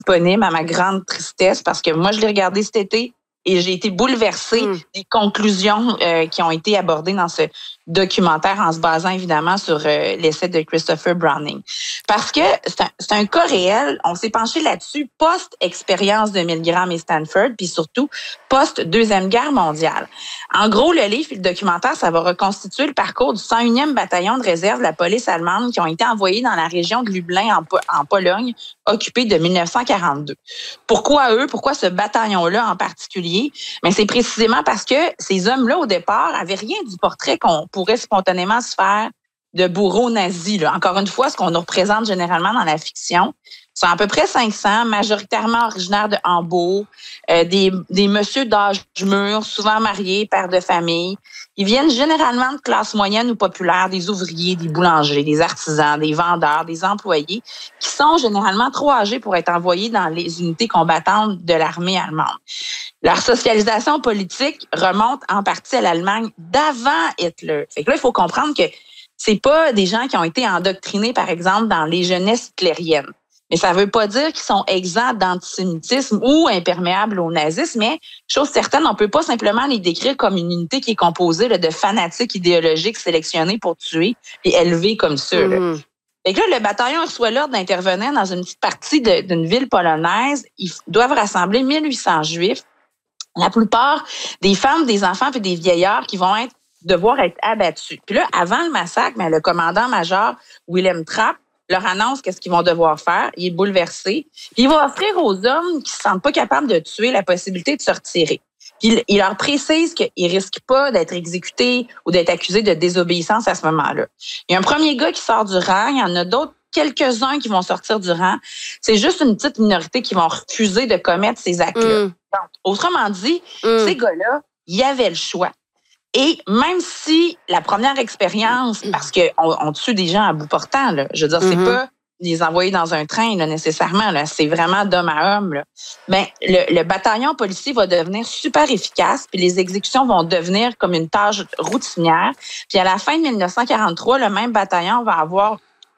disponible à ma grande tristesse parce que moi, je l'ai regardé cet été et j'ai été bouleversée des conclusions qui ont été abordées dans ce documentaire en se basant évidemment sur l'essai de Christopher Browning. Parce que c'est un cas réel. On s'est penché là-dessus post-expérience de Milgram et Stanford, puis surtout post-Deuxième Guerre mondiale. En gros, le livre et le documentaire, ça va reconstituer le parcours du 101e bataillon de réserve de la police allemande qui ont été envoyés dans la région de Lublin en Pologne, occupée de 1942. Pourquoi eux? Pourquoi ce bataillon-là en particulier? Mais c'est précisément parce que ces hommes-là, au départ, avaient rien du portrait qu'on pourrait spontanément se faire de bourreaux nazis. Là. Encore une fois, ce qu'on nous représente généralement dans la fiction, sont à peu près 500, majoritairement originaires de Hambourg, des messieurs d'âge mûr, souvent mariés, pères de famille. Ils viennent généralement de classe moyenne ou populaire, des ouvriers, des boulangers, des artisans, des vendeurs, des employés, qui sont généralement trop âgés pour être envoyés dans les unités combattantes de l'armée allemande. Leur socialisation politique remonte en partie à l'Allemagne d'avant Hitler. Fait que là, il faut comprendre que c'est pas des gens qui ont été endoctrinés, par exemple, dans les jeunesses hitlériennes. Mais ça veut pas dire qu'ils sont exempts d'antisémitisme ou imperméables au nazisme, mais chose certaine, on peut pas simplement les décrire comme une unité qui est composée là, de fanatiques idéologiques sélectionnés pour tuer et élevés comme ça. Là. Fait que là, le bataillon reçoit l'ordre d'intervenir dans une petite partie d'une ville polonaise. Ils doivent rassembler 1800 Juifs. La plupart des femmes, des enfants et des vieillards qui vont devoir être abattus. Puis là, avant le massacre, le commandant-major Wilhelm Trapp leur annonce qu'est-ce qu'ils vont devoir faire. Il est bouleversé. Puis il va offrir aux hommes qui se sentent pas capables de tuer la possibilité de se retirer. Puis il leur précise qu'ils risquent pas d'être exécutés ou d'être accusés de désobéissance à ce moment-là. Il y a un premier gars qui sort du rang. Il y en a d'autres, quelques-uns qui vont sortir du rang. C'est juste une petite minorité qui vont refuser de commettre ces actes-là. Donc, autrement dit, ces gars-là, il y avait le choix. Et même si la première expérience, parce qu'on tue des gens à bout portant, là, je veux dire, c'est pas les envoyer dans un train là, nécessairement, là, c'est vraiment d'homme à homme. Là. Ben, le bataillon policier va devenir super efficace, puis les exécutions vont devenir comme une tâche routinière. Puis à la fin de 1943, le même bataillon va avoir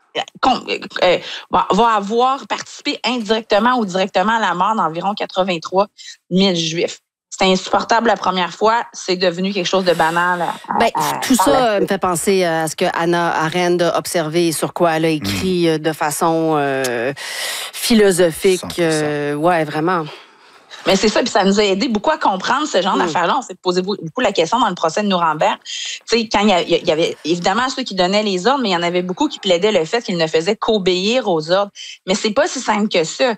participé indirectement ou directement à la mort d'environ 83 000 Juifs. C'était insupportable la première fois, c'est devenu quelque chose de banal. Tout ça me fait penser à ce que Hannah Arendt a observé et sur quoi elle a écrit de façon philosophique. Ouais, vraiment. Mais c'est ça, puis ça nous a aidé beaucoup à comprendre ce genre d'affaires-là. On s'est posé beaucoup la question dans le procès de Nuremberg. Tu sais, quand il y avait évidemment ceux qui donnaient les ordres, mais il y en avait beaucoup qui plaidaient le fait qu'ils ne faisaient qu'obéir aux ordres. Mais c'est pas si simple que ça.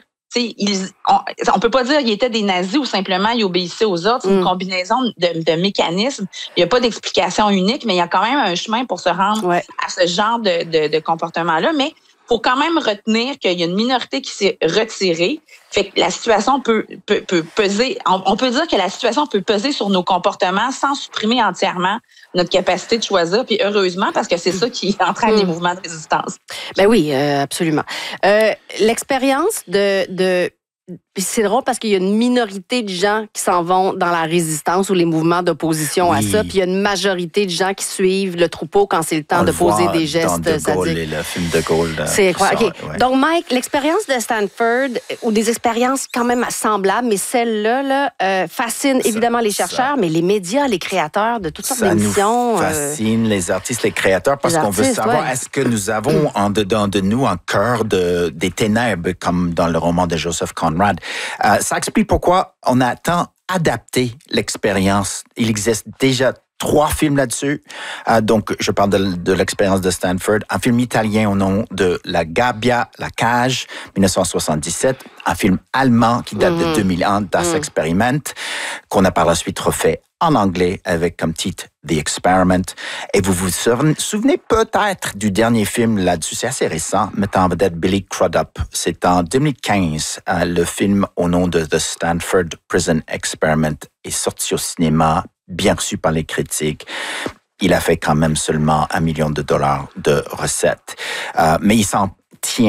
On peut pas dire qu'ils étaient des nazis ou simplement ils obéissaient aux ordres. C'est une combinaison de mécanismes. Il n'y a pas d'explication unique, mais il y a quand même un chemin pour se rendre à ce genre de comportement-là. Mais il faut quand même retenir qu'il y a une minorité qui s'est retirée. Fait que la situation peut peser. On peut dire que la situation peut peser sur nos comportements sans supprimer entièrement notre capacité de choisir. Puis heureusement, parce que c'est ça qui entraîne des mouvements de résistance. Ben oui, absolument. L'expérience de c'est drôle parce qu'il y a une minorité de gens qui s'en vont dans la résistance ou les mouvements d'opposition à ça, puis il y a une majorité de gens qui suivent le troupeau quand c'est le temps de poser des gestes. Dans De Gaulle et le film De Gaulle. C'est incroyable. Okay. Donc, Mike, l'expérience de Stanford, ou des expériences quand même semblables, mais celle-là fascine évidemment les chercheurs, mais les médias, les créateurs de toutes sortes d'émissions. Ça nous fascine, les artistes, les créateurs, parce qu'on veut savoir, est-ce que nous avons en dedans de nous un cœur des ténèbres, comme dans le roman de Joseph Conrad. Ça explique pourquoi on a tant adapté l'expérience. Il existe déjà 3 films là-dessus. Donc, je parle de l'expérience de Stanford. Un film italien au nom de La Gabbia, La Cage, 1977. Un film allemand qui date de 2001, Das Experiment, qu'on a par la suite refait en anglais avec comme titre The Experiment. Et vous vous souvenez peut-être du dernier film là-dessus, c'est assez récent, mettant en vedette Billy Crudup. C'est en 2015, le film au nom de The Stanford Prison Experiment est sorti au cinéma, bien reçu par les critiques. Il a fait quand même seulement $1 million de recettes. Mais il s'en tient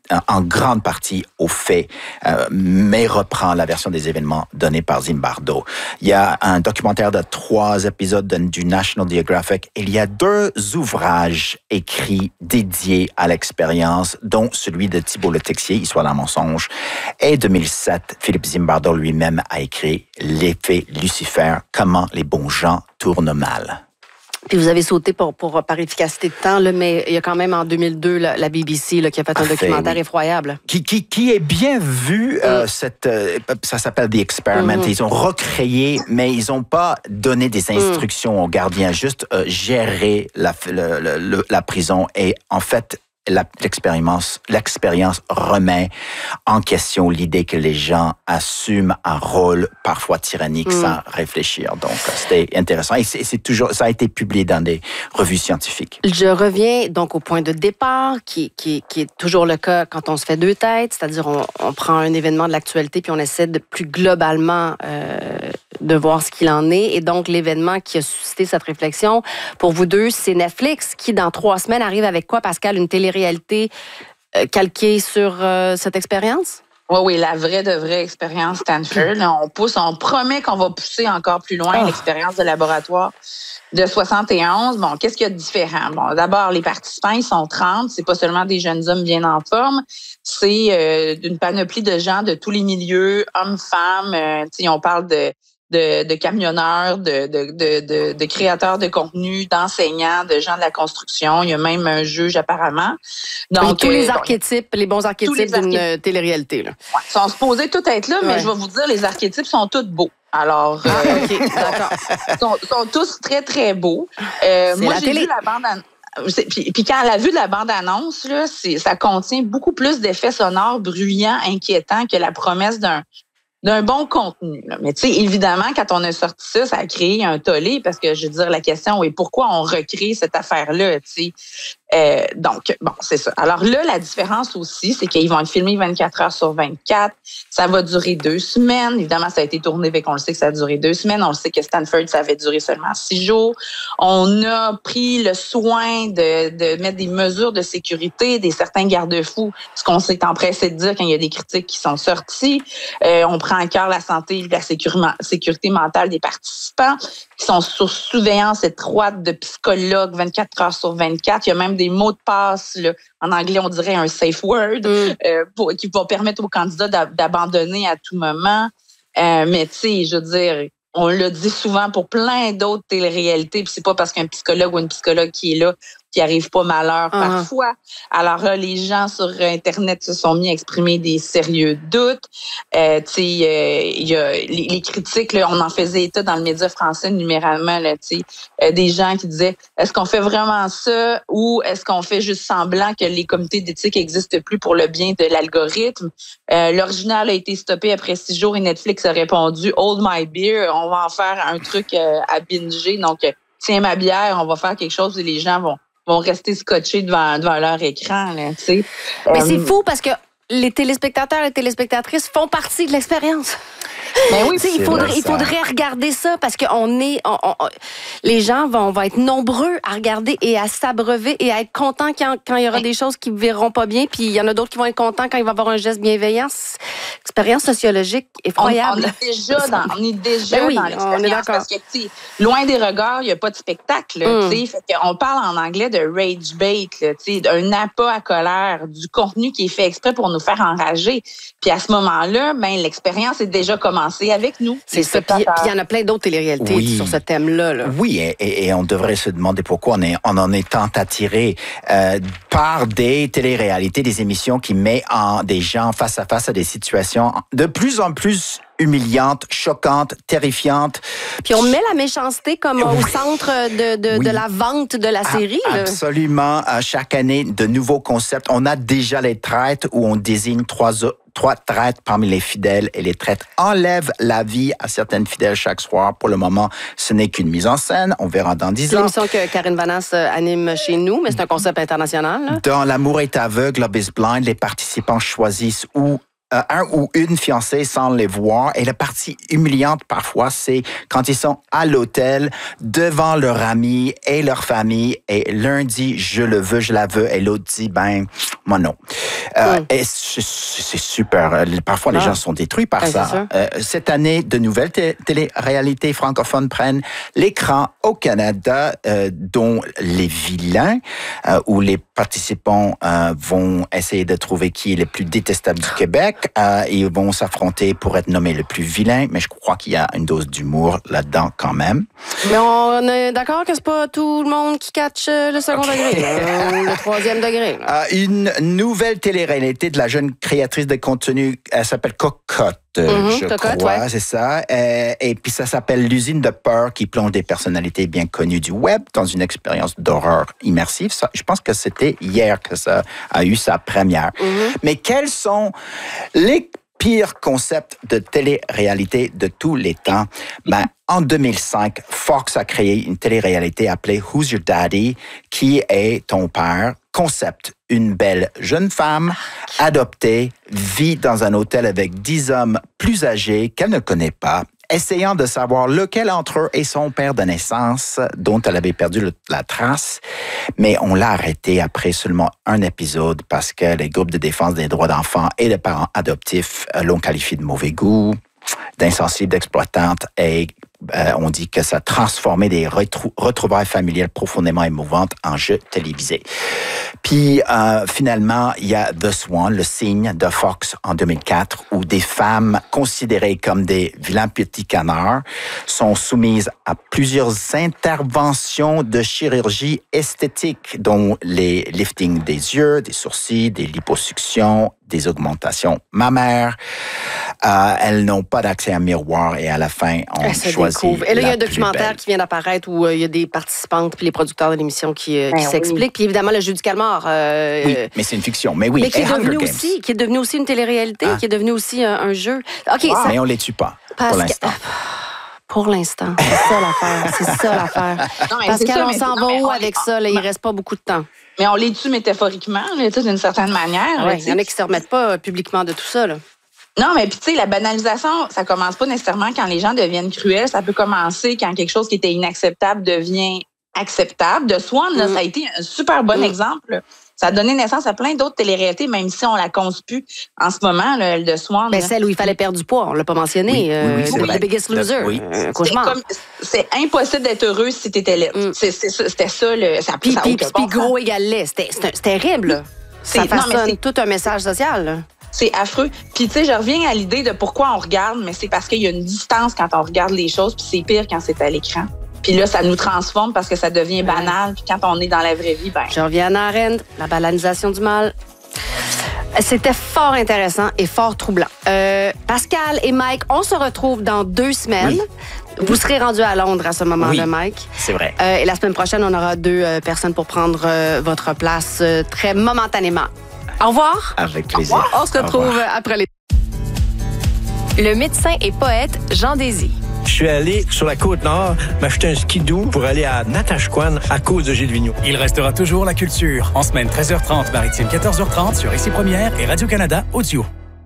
en grande partie aux faits, mais reprend la version des événements donnée par Zimbardo. Il y a un documentaire de 3 épisodes du National Geographic. Il y a 2 ouvrages écrits dédiés à l'expérience, dont celui de Thibault Le Texier, Histoire d'un mensonge. Et 2007, Philippe Zimbardo lui-même a écrit L'effet Lucifer, comment les bons gens tournent mal. Puis vous avez sauté par efficacité de temps, là, mais il y a quand même en 2002 la BBC là, qui a fait un documentaire effroyable. Qui est bien vu, ça s'appelle The Experiment. Ils ont recréé, mais ils n'ont pas donné des instructions aux gardiens, juste gérer la prison. Et en fait, l'expérience remet en question l'idée que les gens assument un rôle parfois tyrannique sans réfléchir. Donc, c'était intéressant. Et ça a été publié dans des revues scientifiques. Je reviens donc au point de départ, qui est toujours le cas quand on se fait 2 têtes, c'est-à-dire on prend un événement de l'actualité puis on essaie de plus globalement de voir ce qu'il en est. Et donc, l'événement qui a suscité cette réflexion, pour vous deux, c'est Netflix qui, dans 3 semaines, arrive avec quoi, Pascal? Une télé-réalité calquée sur cette expérience? Oui, la vraie expérience Stanford. On promet qu'on va pousser encore plus loin l'expérience de laboratoire de 71. Bon, qu'est-ce qu'il y a de différent? Bon, d'abord, les participants, ils sont 30. C'est pas seulement des jeunes hommes bien en forme. C'est une panoplie de gens de tous les milieux, hommes, femmes. On parle de camionneurs, de créateurs de contenu, d'enseignants, de gens de la construction. Il y a même un juge apparemment. Donc tous les archétypes, les bons archétypes d'une télé-réalité. Là. Ouais, ils sont supposés tout être là, mais je vais vous dire, les archétypes sont tous beaux. Alors, d'accord. Sont tous très, très beaux. Moi, j'ai vu la bande-annonce. Puis quand elle a vu la bande-annonce, là, ça contient beaucoup plus d'effets sonores bruyants, inquiétants que la promesse d'un bon contenu. Là. Mais tu sais, évidemment, quand on a sorti ça, ça a créé un tollé parce que, je veux dire, la question est pourquoi on recrée cette affaire-là, tu sais. Donc, bon, c'est ça. Alors là, la différence aussi, c'est qu'ils vont être filmés 24 heures sur 24. Ça va durer 2 semaines. Évidemment, ça a été tourné, mais on le sait que ça a duré 2 semaines. On le sait que Stanford, ça avait duré seulement 6 jours. On a pris le soin de mettre des mesures de sécurité, certains garde-fous, ce qu'on s'est empressé de dire quand il y a des critiques qui sont sorties. On prend à cœur la santé et la sécurité mentale des participants qui sont sous surveillance étroite de psychologues 24 heures sur 24. Il y a même des mots de passe, là, en anglais, on dirait un safe word, qui va permettre aux candidats d'abandonner à tout moment. Mais tu sais, je veux dire, on le dit souvent pour plein d'autres téléréalités, puis c'est pas parce qu'un psychologue ou une psychologue qui est là qui arrive pas malheur parfois. Alors là, les gens sur Internet se sont mis à exprimer des sérieux doutes. Il y a les critiques, là, on en faisait état dans le média français numéralement, là, des gens qui disaient est-ce qu'on fait vraiment ça ou est-ce qu'on fait juste semblant que les comités d'éthique n'existent plus pour le bien de l'algorithme? L'original a été stoppé après 6 jours et Netflix a répondu Hold my beer, on va en faire un truc à binger. Donc, tiens ma bière, on va faire quelque chose et les gens vont rester scotchés devant leur écran. Là, mais c'est fou parce que les téléspectateurs et les téléspectatrices font partie de l'expérience. Ben oui, il faudrait regarder ça parce que les gens vont être nombreux à regarder et à s'abreuver et à être contents quand il y aura des choses qui ne verront pas bien, puis il y en a d'autres qui vont être contents quand il va y avoir un geste bienveillant. Expérience sociologique effroyable. On est déjà dans l'expérience parce que loin des regards, il n'y a pas de spectacle. On parle en anglais de rage bait, d'un appât à colère, du contenu qui est fait exprès pour nous faire enrager. Puis à ce moment-là, l'expérience est déjà commencée avec nous. C'est ça. Puis il y en a plein d'autres téléréalités sur ce thème-là. Là. Oui, et on devrait se demander pourquoi on en est tant attiré par des téléréalités, des émissions qui mettent des gens face à face à des situations de plus en plus humiliante, choquante, terrifiante. Puis on met la méchanceté comme au centre de la vente de la série. Absolument. Chaque année, de nouveaux concepts. On a déjà les traites où on désigne 3 traîtres parmi les fidèles et les traîtres enlèvent la vie à certaines fidèles chaque soir. Pour le moment, ce n'est qu'une mise en scène. On verra dans 10 ans. C'est l'émission que Karine Vanasse anime chez nous, mais c'est un concept international. Là. Dans L'amour est aveugle, Love is blind, les participants choisissent où un ou une fiancée sans les voir. Et la partie humiliante parfois, c'est quand ils sont à l'hôtel devant leur ami et leur famille et l'un dit « je le veux, je la veux » et l'autre dit « ben, moi non ». Et c'est super. Parfois, les gens sont détruits par ça. Cette année, de nouvelles télé-réalités francophones prennent l'écran au Canada, dont Les Vilains, où les participants vont essayer de trouver qui est le plus détestable du Québec. Ils vont s'affronter pour être nommés le plus vilain, mais je crois qu'il y a une dose d'humour là-dedans quand même. Mais on est d'accord que c'est pas tout le monde qui catch le second degré, le troisième degré. Une nouvelle télé-réalité de la jeune créatrice de contenu, elle s'appelle Cocotte. Je crois, c'est ça. Et puis ça s'appelle L'usine de peur qui plonge des personnalités bien connues du web dans une expérience d'horreur immersive. Ça, je pense que c'était hier que ça a eu sa première. Mais quels sont les pires concepts de télé-réalité de tous les temps? Ben, en 2005, Fox a créé une télé-réalité appelée Who's Your Daddy? Qui est ton père? Concept. Une belle jeune femme adoptée vit dans un hôtel avec 10 hommes plus âgés qu'elle ne connaît pas, essayant de savoir lequel entre eux est son père de naissance dont elle avait perdu la trace. Mais on l'a arrêté après seulement un épisode parce que les groupes de défense des droits d'enfants et les parents adoptifs l'ont qualifié de mauvais goût, d'insensible, d'exploitante et on dit que ça a transformé des retrouvailles familiales profondément émouvantes en jeux télévisés. Puis, finalement, il y a The Swan, le cygne de Fox en 2004, où des femmes considérées comme des vilains petits canards sont soumises à plusieurs interventions de chirurgie esthétique, dont les liftings des yeux, des sourcils, des liposuctions, des augmentations mammaires. Elles n'ont pas d'accès à un miroir et à la fin, on choisit. Et là, il y a un documentaire qui vient d'apparaître où il y a des participantes puis les producteurs de l'émission qui s'expliquent. Puis évidemment, le jeu du calmar. Oui, mais c'est une fiction. Mais oui, mais qui est devenu aussi une télé-réalité, qui est devenu aussi un jeu. Okay, mais on ne les tue pas, pour l'instant. Pour l'instant. C'est ça l'affaire. Pascal, on s'en va où avec ça? Là, il ne reste pas beaucoup de temps. Mais on les tue métaphoriquement, d'une certaine manière. Il y en a qui ne se remettent pas publiquement de tout ça. Là. Non, mais puis tu sais, la banalisation, ça commence pas nécessairement quand les gens deviennent cruels. Ça peut commencer quand quelque chose qui était inacceptable devient acceptable. The Swan, là, ça a été un super bon exemple. Ça a donné naissance à plein d'autres téléréalités, même si on la conçue plus en ce moment, le The Swan. Ben, celle où il fallait perdre du poids, on l'a pas mentionné. The Biggest Loser. C'est impossible d'être heureux si t'étais laide. C'était ça. Puis gros égale laid. C'est terrible. Ça façonne tout un message social. Là. C'est affreux. Puis, tu sais, je reviens à l'idée de pourquoi on regarde, mais c'est parce qu'il y a une distance quand on regarde les choses, puis c'est pire quand c'est à l'écran. Puis là, ça nous transforme parce que ça devient banal. Puis quand on est dans la vraie vie, ben... Je reviens à Hannah Arendt, la banalisation du mal. C'était fort intéressant et fort troublant. Pascal et Mike, on se retrouve dans 2 semaines. Oui. Vous serez rendus à Londres à ce moment-là, Mike. C'est vrai. Et la semaine prochaine, on aura 2 personnes pour prendre votre place très momentanément. Au revoir. Avec plaisir. On se retrouve après les... Le médecin et poète Jean Désy. Je suis allé sur la Côte-Nord m'acheter un skidoo pour aller à Natashquan à cause de Gilles Vigneault. Il restera toujours la culture. En semaine 13h30, maritime 14h30 sur Ici Première et Radio-Canada Audio.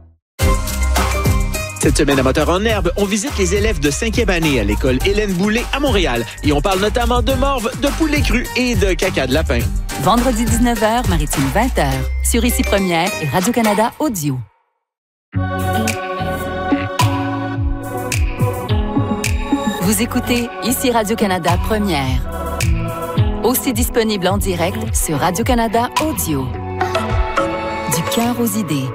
Cette semaine à Moteur en Herbe, on visite les élèves de 5e année à l'école Hélène Boulay à Montréal. Et on parle notamment de morve, de poulet cru et de caca de lapin. Vendredi 19h, maritime 20h sur Ici Première et Radio-Canada Audio. Vous écoutez Ici Radio-Canada Première. Aussi disponible en direct sur Radio-Canada Audio. Du cœur aux idées.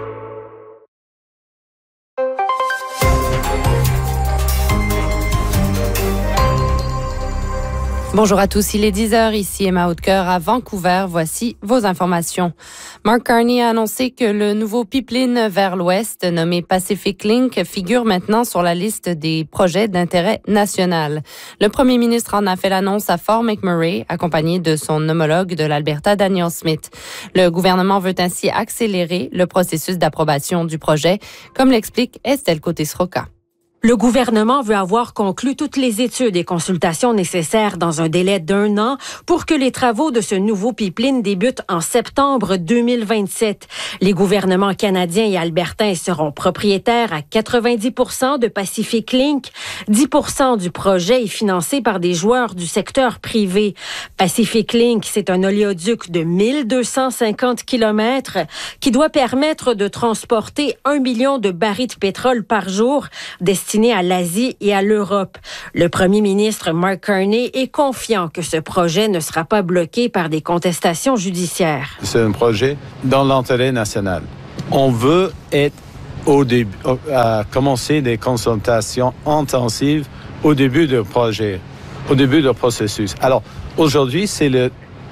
Bonjour à tous, il est 10h, ici Emma Hautecoeur à Vancouver. Voici vos informations. Mark Carney a annoncé que le nouveau pipeline vers l'ouest, nommé Pacific Link, figure maintenant sur la liste des projets d'intérêt national. Le premier ministre en a fait l'annonce à Fort McMurray, accompagné de son homologue de l'Alberta, Daniel Smith. Le gouvernement veut ainsi accélérer le processus d'approbation du projet, comme l'explique Estelle Côté-Sroka. Le gouvernement veut avoir conclu toutes les études et consultations nécessaires dans un délai d'1 an pour que les travaux de ce nouveau pipeline débutent en septembre 2027. Les gouvernements canadiens et albertains seront propriétaires à 90% de Pacific Link. 10% du projet est financé par des joueurs du secteur privé. Pacific Link, c'est un oléoduc de 1250 kilomètres qui doit permettre de transporter 1 million de barils de pétrole par jour destinés à l'Asie et à l'Europe. Le premier ministre Mark Carney est confiant que ce projet ne sera pas bloqué par des contestations judiciaires. C'est un projet dans l'intérêt national. On veut être au début, à commencer des consultations intensives au début du projet, au début du processus. Alors, aujourd'hui, c'est le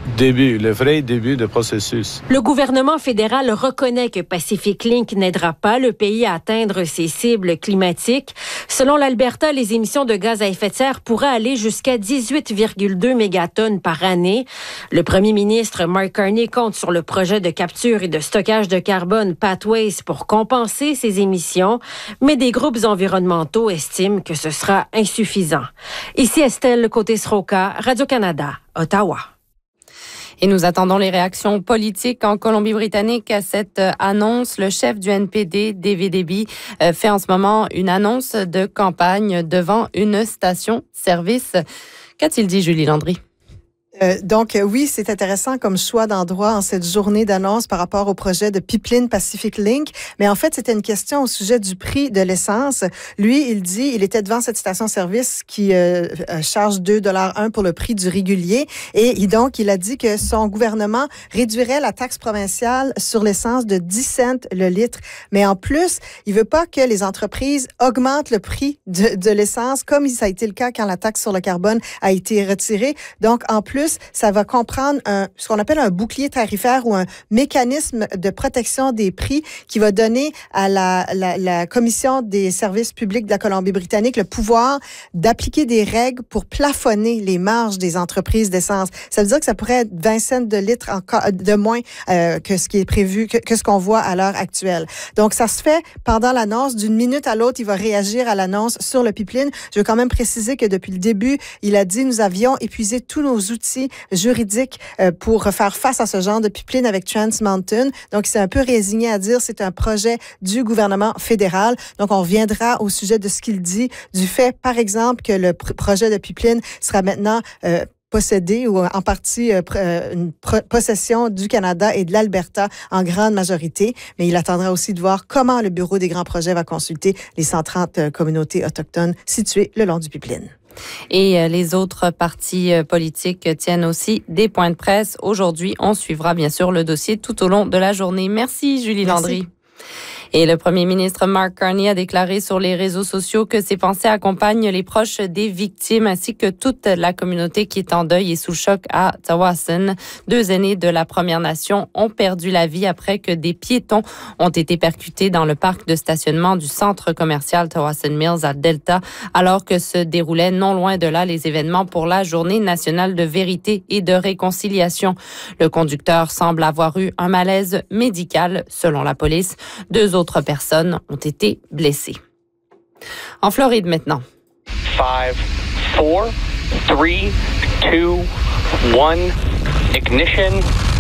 vrai début du processus. Le gouvernement fédéral reconnaît que Pacific Link n'aidera pas le pays à atteindre ses cibles climatiques. Selon l'Alberta, les émissions de gaz à effet de serre pourraient aller jusqu'à 18,2 mégatonnes par année. Le premier ministre Mark Carney compte sur le projet de capture et de stockage de carbone Pathways pour compenser ces émissions, mais des groupes environnementaux estiment que ce sera insuffisant. Ici Estelle Côté-Sroka, Radio-Canada, Ottawa. Et nous attendons les réactions politiques en Colombie-Britannique à cette annonce. Le chef du NPD, David Eby, fait en ce moment une annonce de campagne devant une station-service. Qu'a-t-il dit, Julie Landry? Donc, oui, c'est intéressant comme choix d'endroit en cette journée d'annonce par rapport au projet de Pipeline Pacific Link. Mais en fait, c'était une question au sujet du prix de l'essence. Lui, il était devant cette station-service qui charge 2,1 $ pour le prix du régulier. Et donc, il a dit que son gouvernement réduirait la taxe provinciale sur l'essence de 10 cents le litre. Mais en plus, il veut pas que les entreprises augmentent le prix de l'essence, comme ça a été le cas quand la taxe sur le carbone a été retirée. Donc, en plus, ça va comprendre ce qu'on appelle un bouclier tarifaire ou un mécanisme de protection des prix qui va donner à la Commission des services publics de la Colombie-Britannique le pouvoir d'appliquer des règles pour plafonner les marges des entreprises d'essence. Ça veut dire que ça pourrait être 20 cents de litre de moins que ce qui est prévu, que ce qu'on voit à l'heure actuelle. Donc, ça se fait pendant l'annonce. D'une minute à l'autre, il va réagir à l'annonce sur le pipeline. Je veux quand même préciser que depuis le début, il a dit « Nous avions épuisé tous nos outils juridique pour faire face à ce genre de pipeline avec Trans Mountain. Donc, il s'est un peu résigné à dire c'est un projet du gouvernement fédéral. Donc, on reviendra au sujet de ce qu'il dit, du fait, par exemple, que le projet de pipeline sera maintenant possédé ou en partie une possession du Canada et de l'Alberta en grande majorité. Mais il attendra aussi de voir comment le Bureau des grands projets va consulter les 130 communautés autochtones situées le long du pipeline. Et les autres partis politiques tiennent aussi des points de presse. Aujourd'hui, on suivra bien sûr le dossier tout au long de la journée. Merci Julie Landry. Et le premier ministre Mark Carney a déclaré sur les réseaux sociaux que ses pensées accompagnent les proches des victimes ainsi que toute la communauté qui est en deuil et sous choc à Tsawwassen. 2 aînés de la Première Nation ont perdu la vie après que des piétons ont été percutés dans le parc de stationnement du centre commercial Tsawwassen Mills à Delta, alors que se déroulaient non loin de là les événements pour la Journée nationale de vérité et de réconciliation. Le conducteur semble avoir eu un malaise médical, selon la police. 2 autres personnes ont été blessées. En Floride maintenant. 5, 4, 3, 2, 1, ignition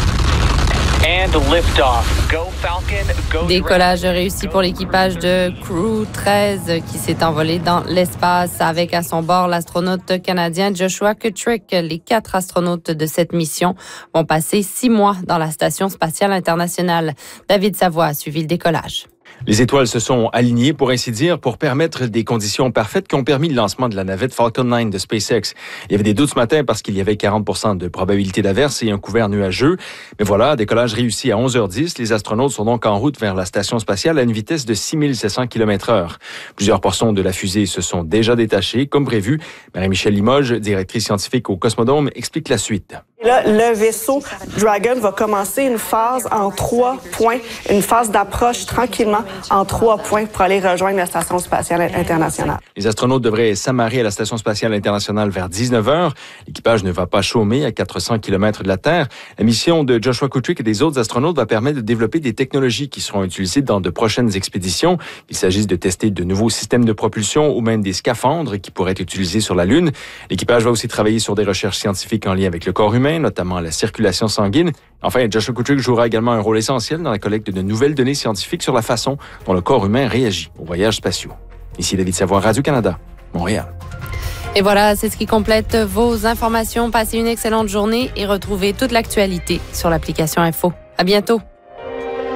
and lift-off. Go Falcon, go. Décollage réussi pour l'équipage de Crew 13 qui s'est envolé dans l'espace avec à son bord l'astronaute canadien Joshua Kutrick. Les 4 astronautes de cette mission vont passer 6 mois dans la Station spatiale internationale. David Savoie a suivi le décollage. Les étoiles se sont alignées, pour ainsi dire, pour permettre des conditions parfaites qui ont permis le lancement de la navette Falcon 9 de SpaceX. Il y avait des doutes ce matin parce qu'il y avait 40% de probabilité d'averse et un couvert nuageux. Mais voilà, décollage réussi à 11h10. Les astronautes sont donc en route vers la station spatiale à une vitesse de 6700 km/h. Plusieurs portions de la fusée se sont déjà détachées, comme prévu. Marie-Michèle Limoges, directrice scientifique au Cosmodome, explique la suite. Là, le vaisseau Dragon va commencer une phase en 3 points, une phase d'approche tranquillement en 3 points pour aller rejoindre la Station spatiale internationale. Les astronautes devraient s'amarrer à la Station spatiale internationale vers 19h. L'équipage ne va pas chômer à 400 km de la Terre. La mission de Joshua Kutrick et des autres astronautes va permettre de développer des technologies qui seront utilisées dans de prochaines expéditions. Il s'agisse de tester de nouveaux systèmes de propulsion ou même des scaphandres qui pourraient être utilisés sur la Lune. L'équipage va aussi travailler sur des recherches scientifiques en lien avec le corps humain, notamment la circulation sanguine. Enfin, Joshua Kutrick jouera également un rôle essentiel dans la collecte de nouvelles données scientifiques sur la façon dont le corps humain réagit aux voyages spatiaux. Ici David Savoie, Radio-Canada, Montréal. Et voilà, c'est ce qui complète vos informations. Passez une excellente journée et retrouvez toute l'actualité sur l'application Info. À bientôt.